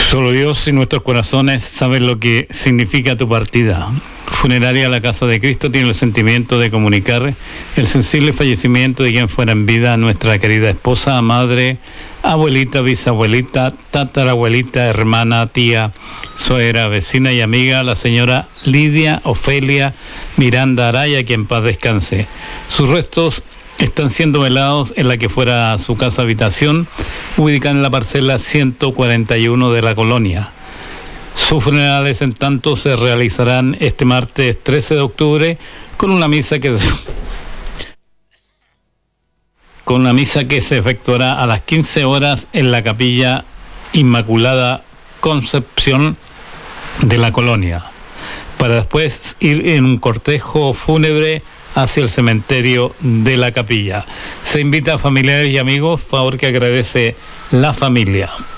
Solo Dios y nuestros corazones saben lo que significa tu partida. Funeraria La Casa de Cristo tiene el sentimiento de comunicar el sensible fallecimiento de quien fuera en vida nuestra querida esposa, madre, abuelita, bisabuelita, tatarabuelita, hermana, tía, suegra, vecina y amiga, la señora Lidia Ofelia Miranda Araya, que en paz descanse. Sus restos están siendo velados en la que fuera su casa habitación, ubicada en la parcela 141 de la colonia. Sus funerales, en tanto, se realizarán este martes 13 de octubre con una misa que se efectuará a las 15 horas en la Capilla Inmaculada Concepción de la colonia, para después ir en un cortejo fúnebre hacia el cementerio de la capilla. Se invita a familiares y amigos, favor que agradece la familia.